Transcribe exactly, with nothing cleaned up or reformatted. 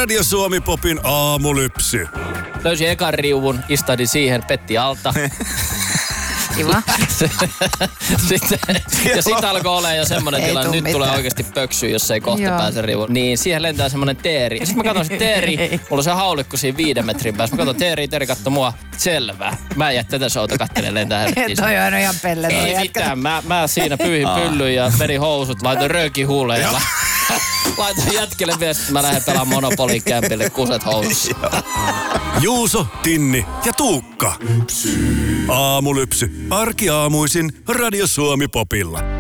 Radio Suomi Popin aamulypsy. Löysin ekan riuvun, istadin siihen, petti alta. Kiva. Sitten, ja sitten alkoi olemaan jo semmoinen tilanne, nyt mitään. Tulee oikeasti pöksyä, jos ei kohta Joo. pääse rivuun. Niin siihen lentää semmoinen teeri. Sitten mä katson se teeri, mulla on se haulikko siinä viiden metrin päässä. Mä katson teeri, teeri katso mua, selvä. Mä en jää tätä souta kattelen lentää helvettiin. Toi on ihan pelle. Ei mitään, mä, mä siinä pyyhin pyllyn ja vedin housut, laitoin röökin huuleen ja laitoin jätkelle viestit, että mä lähden pelaamaan Monopolin kämpille kuset housussa. Juuso, Tinni ja Tuukka. Aamulypsy. Arkiaamuisin Radio Suomi Popilla.